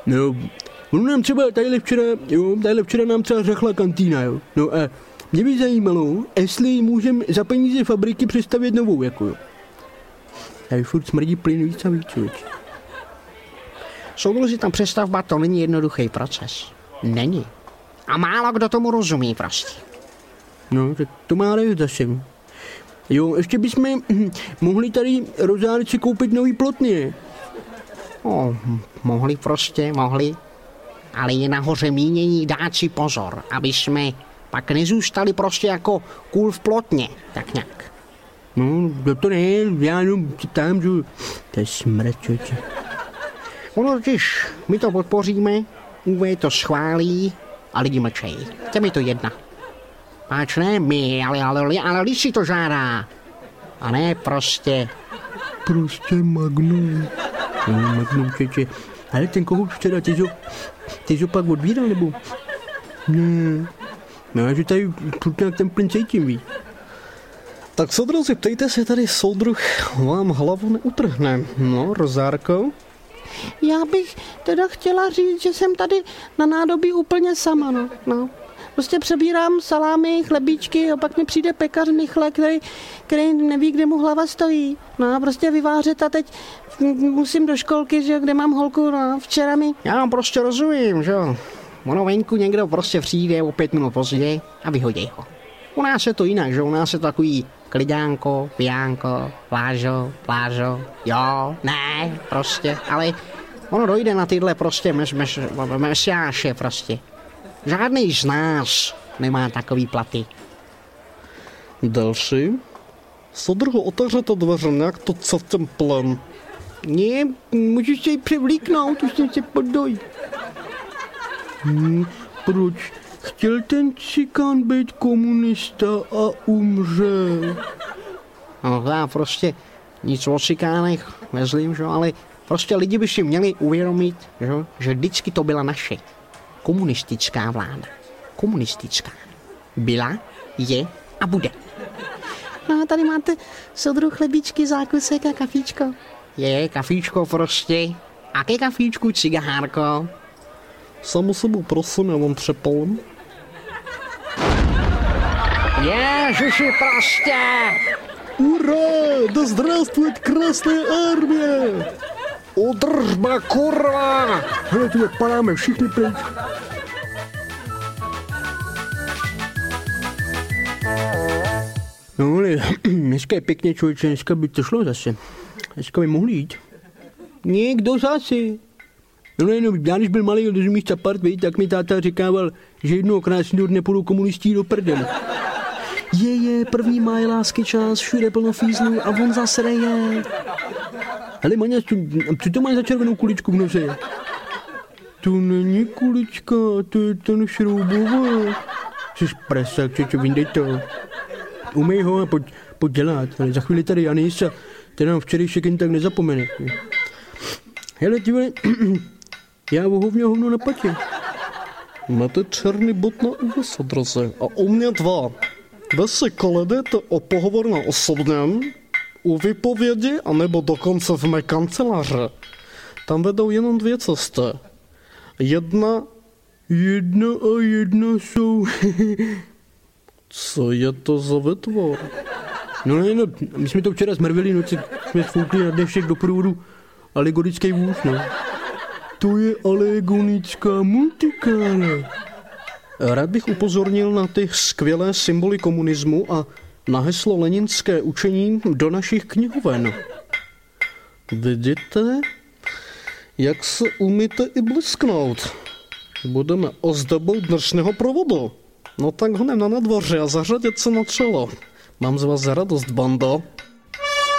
No, on nám třeba tadyhle včera nám třeba řachla kantýna, jo. No a mě by zajímalo, jestli můžeme za peníze fabriky přestavět novou, jako jo. Tady furt smrdí plyn víc a víc, člověč. Soudruzi, ta přestavba to není jednoduchý proces. Není. A málo kdo tomu rozumí prostě. No, tak to má radost zase. Jo, ještě bychom mohli tady rozárci koupit nový plotny. Mohli. Ale je nahoře mínění dát si pozor, aby jsme pak nezůstali prostě jako kůl v plotně, tak nějak. No, to ne, já jenom ptám, že to je smrt, člověče. Ono totiž, my to podpoříme, UV to schválí a lidi mlčejí. Těm je to jedna. Páč ne my, ale lidi si to žádá. A ne prostě. Prostě Magnum. No, Magnum, člověče. Ale ten kohout včera, ty jsi pak odbíral, nebo? Ne. No, že tady nějak ten plyn cítím, víš. Tak soudruzi, ptejte se, tady soudruh vám hlavu neutrhne. No, Rozárko? Já bych teda chtěla říct, že jsem tady na nádobí úplně sama, no. Prostě přebírám salámy, chlebíčky a pak mi přijde pekař Michle, který neví, kde mu hlava stojí. No a prostě vyvářet a teď musím do školky, že kde mám holku, no, včera mi... Já vám prostě rozumím, že jo. Ono venku někdo prostě přijde o 5 minut později a vyhodí ho. U nás je to jinak, že u nás je to takový klidánko, pijánko, plážo, jo, ne, prostě, ale ono dojde na tyhle prostě mesiáše prostě. Žádný z nás nemá takový platy. Další? Soudruhu, otevřete dveře, nějak to cítím plyn. Ne, můžeš se jí převlíknout, už jsem se podojil. Proč? Chtěl ten cikán být komunista a umřel. No já prostě nic o cikánech nezlím, že? Ale prostě lidi by si měli uvědomit, že vždycky to byla naše komunistická vláda. Komunistická. Byla, je a bude. No a tady máte soudruh chlebíčky, zákusek a kafíčko. Je, kafíčko prostě. A ke kafíčku cigárko. Samu sebou prosím, já vám přepalím. Ježiši prostě! Ura, да здравствует Красная Армия! Udržba, kurva! Hele, tu padáme všichni pryč. No ale dneska je pěkně, člověče, dneska by to šlo zase. Dneska by mohli jít. Někdo zase. No já když byl malý, rozumíš Capart, tak mi táta říkával, že jednoho krásného dne půjdou komunistí do prdele. Je, první máj lásky čas, všude plno fízlů a on zase reje. Hele, Maňa, co to máš za červenou kuličku v nose? To není kulička, to je ten šroubová. Jsi prsak, čeče, vyndej to. Umej ho a pojď dělat, ale za chvíli tady Janis a ten nám včerejšek jen tak nezapomene. Hele, ty vole, já hovno na patě. Máte černý bod na úvaz, odraze, a u mě 2. Vy si kladete o pohovor na osobním, u výpovědi, anebo dokonce v mé kanceláře. Tam vedou jenom 2 cesty. Jedna jsou... Co je to za vytvor? No, my jsme to včera zmrvili, noci jsme sfoukli na dnešek do průvodu alegorický vůz, no. To je alegonická multikála. Rád bych upozornil na ty skvělé symboly komunismu a na heslo leninské učení do našich knihoven. Vidíte, jak se umíte i blesknout. Budeme ozdobou dnešního provodu. No tak honem na nadvoře a zařadit se na čelo. Mám z vás radost, bando.